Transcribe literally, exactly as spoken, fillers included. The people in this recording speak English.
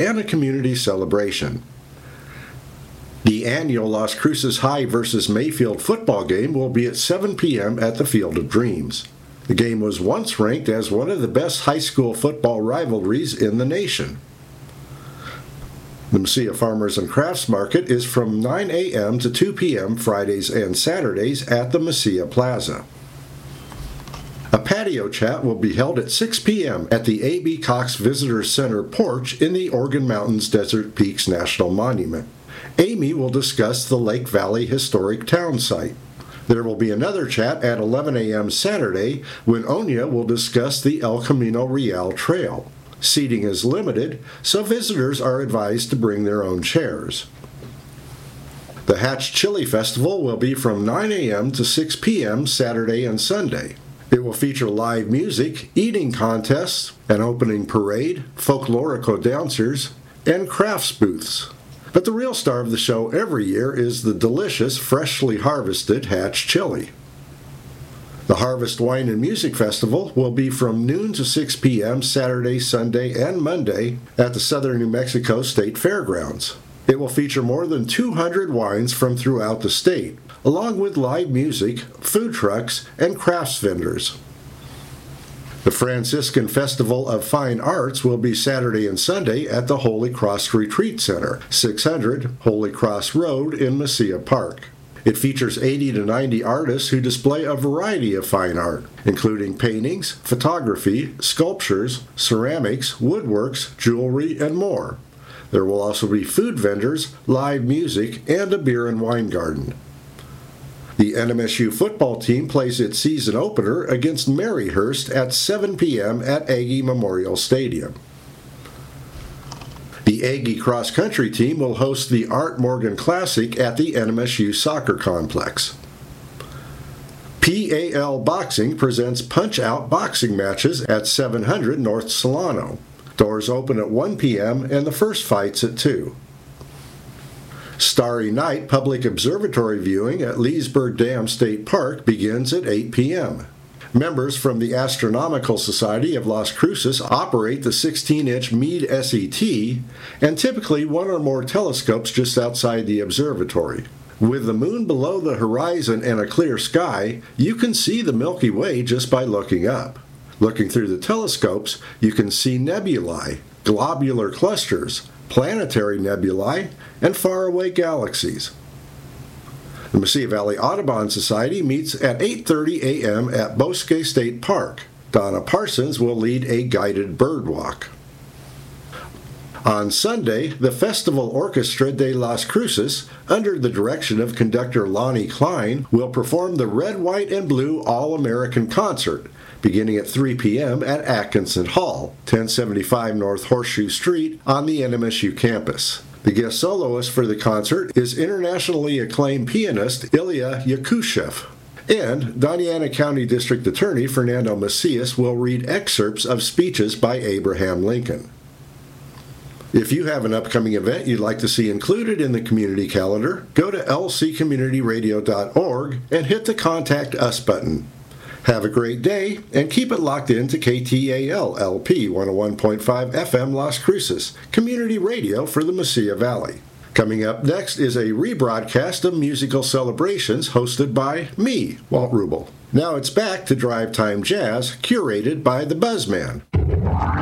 and a community celebration. The annual Las Cruces High versus Mayfield football game will be at seven p.m. at the Field of Dreams. The game was once ranked as one of the best high school football rivalries in the nation. The Mesilla Farmers and Crafts Market is from nine a.m. to two p.m. Fridays and Saturdays at the Mesilla Plaza. A patio chat will be held at six p.m. at the A B. Cox Visitor Center porch in the Organ Mountains Desert Peaks National Monument. Amy will discuss the Lake Valley Historic Town Site. There will be another chat at eleven a.m. Saturday when Onya will discuss the El Camino Real Trail. Seating is limited, so visitors are advised to bring their own chairs. The Hatch Chili Festival will be from nine a.m. to six p.m. Saturday and Sunday. It will feature live music, eating contests, an opening parade, folklorico dancers, and crafts booths. But the real star of the show every year is the delicious, freshly harvested Hatch chili. The Harvest Wine and Music Festival will be from noon to six p.m. Saturday, Sunday, and Monday at the Southern New Mexico State Fairgrounds. It will feature more than two hundred wines from throughout the state, along with live music, food trucks, and crafts vendors. The Franciscan Festival of Fine Arts will be Saturday and Sunday at the Holy Cross Retreat Center, six hundred Holy Cross Road in Mesilla Park. It features eighty to ninety artists who display a variety of fine art, including paintings, photography, sculptures, ceramics, woodworks, jewelry, and more. There will also be food vendors, live music, and a beer and wine garden. The N M S U football team plays its season opener against Maryhurst at seven p.m. at Aggie Memorial Stadium. The Aggie cross-country team will host the Art Morgan Classic at the N M S U Soccer Complex. P A L Boxing presents Punch-Out boxing matches at seven hundred North Solano. Doors open at one p.m. and the first fight's at two. Starry Night Public Observatory viewing at Leesburg Dam State Park begins at eight p.m. Members from the Astronomical Society of Las Cruces operate the sixteen-inch Meade S E T and typically one or more telescopes just outside the observatory. With the moon below the horizon and a clear sky, you can see the Milky Way just by looking up. Looking through the telescopes, you can see nebulae, globular clusters, planetary nebulae, and faraway galaxies. The Mesilla Valley Audubon Society meets at eight thirty a.m. at Bosque State Park. Donna Parsons will lead a guided bird walk. On Sunday, the Festival Orchestra de Las Cruces, under the direction of conductor Lonnie Klein, will perform the Red, White, and Blue All-American Concert, beginning at three p.m. at Atkinson Hall, ten seventy-five North Horseshoe Street on the N M S U campus. The guest soloist for the concert is internationally acclaimed pianist Ilya Yakushev. And Doñana County District Attorney Fernando Macias will read excerpts of speeches by Abraham Lincoln. If you have an upcoming event you'd like to see included in the community calendar, go to l c community radio dot org and hit the Contact Us button. Have a great day, and keep it locked in to K T A L L P one oh one point five F M Las Cruces, community radio for the Mesilla Valley. Coming up next is a rebroadcast of musical celebrations hosted by me, Walt Rubel. Now it's back to Drive Time Jazz, curated by the Buzzman.